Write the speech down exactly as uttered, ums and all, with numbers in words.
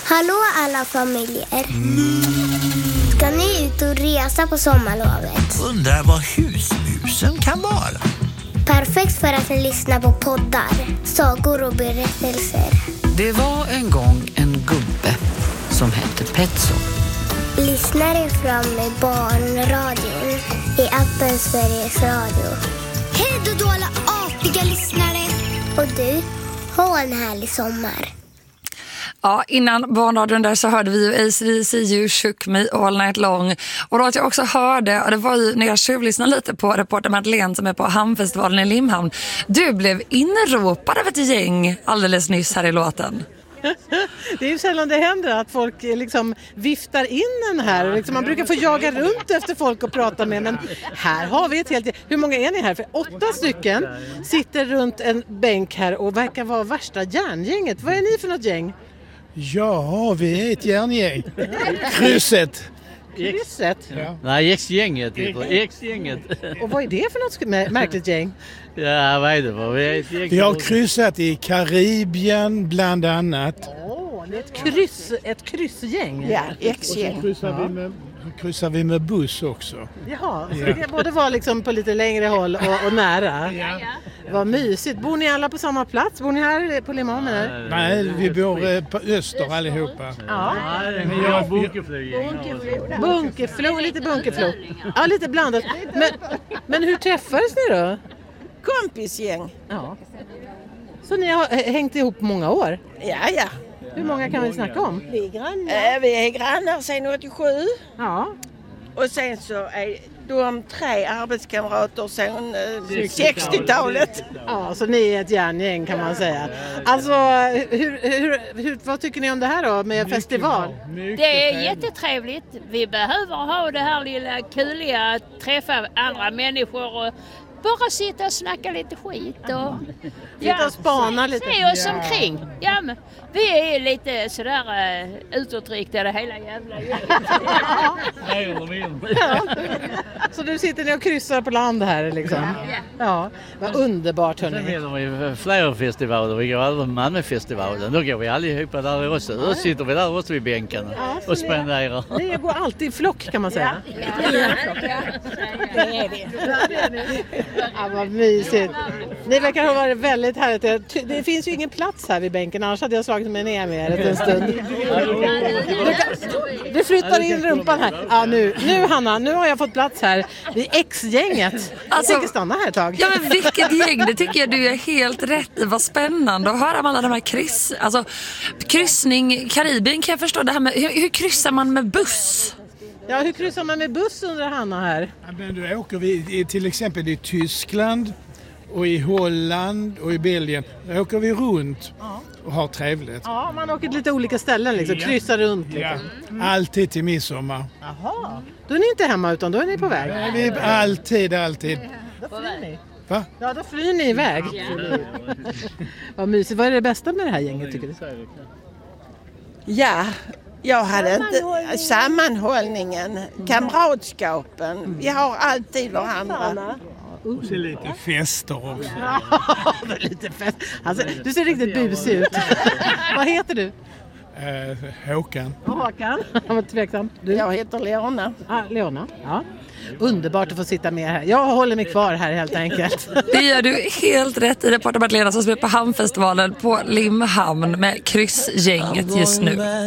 Hallå alla familjer. Ska ni ut och resa på sommarlovet? Undrar vad husmusen kan vara. Perfekt för att lyssna på poddar, sagor och berättelser. Det var en gång en gubbe som hette Petson. Lyssnare fram med barnradion i appen Sveriges Radio. Hej då alla artiga lyssnare. Och du, ha en härlig sommar. Ja, innan barnradion där så hörde vi ju A C D C You Shook Me All Night Long. Och då att jag också hörde, och det var ju när jag tjuvlyssnade lite på reporter Madeleine som är på Hamnfestivalen i Limhamn. Du blev inropad av ett gäng alldeles nyss här i låten. Det är ju sällan det händer att folk liksom viftar in den här. Liksom man brukar få jaga runt efter folk och prata med. Men här har vi ett helt... Hur många är ni här? För åtta stycken sitter runt en bänk här och verkar vara värsta järngänget. Vad är ni för något gäng? Ja, vi är ett järngäng. Krysset. Krysset? Ja. Nej, X-gänget. X-gänget. Och vad är det för något märkligt gäng? Ja, vad är det för? Vi, är ett gäng. Vi har kryssat i Karibien bland annat. Åh, det är ett, kryss, ett kryssgäng. Ja, X-gäng. Och så kryssar, ja. vi med, kryssar vi med buss också. Jaha, så det både var liksom på lite längre håll och, och nära. Ja. Vad mysigt. Bor ni alla på samma plats? Bor ni här på Limhamn? Eller? Nej, vi bor eh, på Öster allihopa. Ja. Men jag har bunkerflug. Bunkerflug, lite bunkerflug. Ja, lite blandat. Men, men hur träffades ni då? Kompisgäng. Ja. Så ni har hängt ihop många år? Ja, ja. Hur många kan vi snacka om? Vi är grannar. Äh, vi är grannar sedan åttiosju. Ja. Och sen så är de tre arbetskamrater sedan eh, sextiotalet. Ja, så ni är ett järngäng kan man säga. Alltså, hur, hur, hur, vad tycker ni om det här då med mycket festival? Det är jättetrevligt. Vi behöver ha det här lilla kuliga att träffa andra människor och bara sitta och snacka lite skit och ja, och spana lite. Se oss omkring. Ja, men vi är lite sådär uh, utåtriktade hela jävla ja. Så du sitter ner och kryssar på land här liksom. Ja, vad underbart hörni. Sen är det flera festivaler. Vi går aldrig på Malmöfestivalen. Då går vi allihopa där också. Då sitter vi där också vid bänkarna ja, och spenderar. Ni går alltid i flock kan man säga. Ja, det är vi. Ja, vad mysigt. Ni verkar ha varit väldigt härligt. Det finns ju ingen plats här vid bänken, annars hade jag slagit mig ner med er en stund. Du, du flyttar in rumpan här. Ja, nu, nu Hanna, nu har jag fått plats här vid X-gänget. Jag alltså, tänker stanna här ett tag. Ja, men vilket gäng, det tycker jag du är helt rätt i. Vad spännande att höra om alla de här kryss. Alltså, kryssning, Karibien kan jag förstå. Det här med, hur, hur kryssar man med buss? Ja, hur kryssar man med buss undrar Hanna här? Ja, men då åker vi till exempel i Tyskland och i Holland och i Belgien. Då åker vi runt och har trevligt. Ja, man åker till lite olika ställen liksom, ja. Kryssar runt liksom. Ja, alltid till midsommar. Jaha, då är ni inte hemma utan då är ni på väg? Ja, vi är alltid, alltid. Då flyr ni? Va? Ja, då flyr ni iväg. Ja. Vad mysigt. Vad är det bästa med det här gänget tycker du? Ja, jag hade inte sammanhållningen, kamratskapen. Vi har alltid varandra. Och så lite fester också. Ja, lite fest. Alltså, du ser riktigt busig ut. Vad heter du? Uh, Håkan. Håkan? Jag var tveksam. Du? Jag heter Leona. Ah, Leona, ja. Underbart att få sitta med här. Jag håller mig kvar här helt enkelt. Det gör du helt rätt i reporter Madeleine som spelar på Hamnfestivalen på Limhamn med kryssgänget just nu.